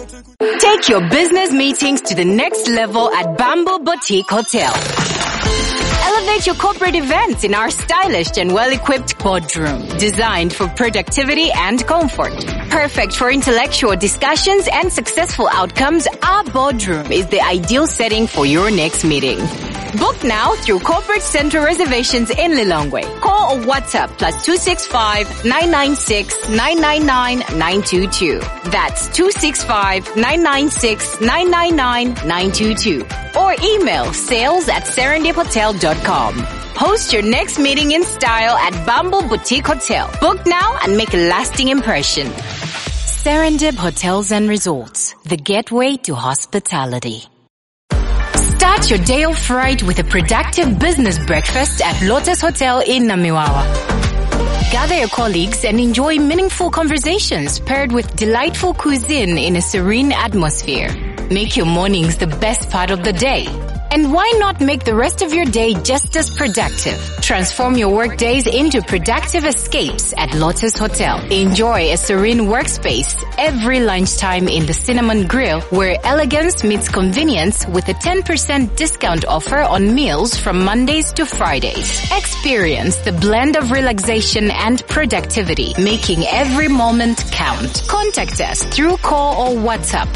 Take your business meetings to the next level at Bamboo Boutique Hotel. Elevate your corporate events in our stylish and well-equipped boardroom, designed for productivity and comfort. Perfect for intellectual discussions and successful outcomes, our boardroom is the ideal setting for your next meeting. Book now through Corporate Center reservations in Lilongwe. Call or WhatsApp +265-996-999-922. That's 265-996-999-922. Or email sales@serendiphotel.com. Host your next meeting in style at Bamboo Boutique Hotel. Book now and make a lasting impression. Serendip Hotels and Resorts, the gateway to hospitality. Start your day off right with a productive business breakfast at Lotus Hotel in Namiwawa. Gather your colleagues and enjoy meaningful conversations paired with delightful cuisine in a serene atmosphere. Make your mornings the best part of the day. And why not make the rest of your day just as productive? Transform your work days into productive escapes at Lotus Hotel. Enjoy a serene workspace every lunchtime in the Cinnamon Grill, where elegance meets convenience with a 10% discount offer on meals from Mondays to Fridays. Experience the blend of relaxation and productivity, making every moment count. Contact us through call or WhatsApp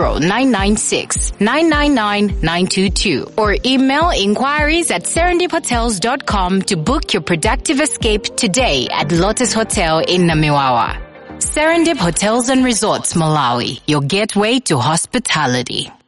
0996-999-922. Or email inquiries at serendiphotels.com to book your productive escape today at Lotus Hotel in Namiwawa. Serendip Hotels and Resorts, Malawi, your gateway to hospitality.